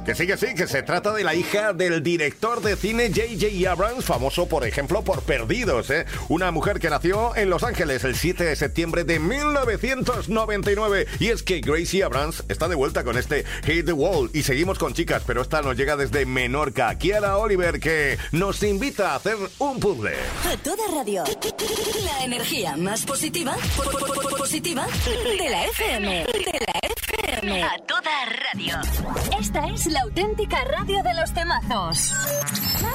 Que sí, que se trata de la hija del director de cine J.J. Abrams, famoso, por ejemplo, por Perdidos, ¿eh? Una mujer que nació en Los Ángeles el 7 de septiembre de 1999. Y es que Gracie Abrams está de vuelta con este Hit the Wall. Y seguimos con chicas, pero esta nos llega desde Menorca. Kiara Oliver, que nos invita a hacer un puzzle. A toda radio. La energía más positiva de la FM. A toda radio. Esta es la auténtica radio de los temazos.